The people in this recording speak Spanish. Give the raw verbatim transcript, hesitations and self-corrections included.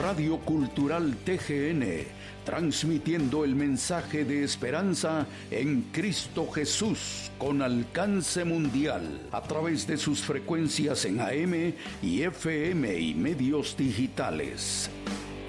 Radio Cultural T G N, transmitiendo el mensaje de esperanza en Cristo Jesús con alcance mundial a través de sus frecuencias en A M y F M y medios digitales.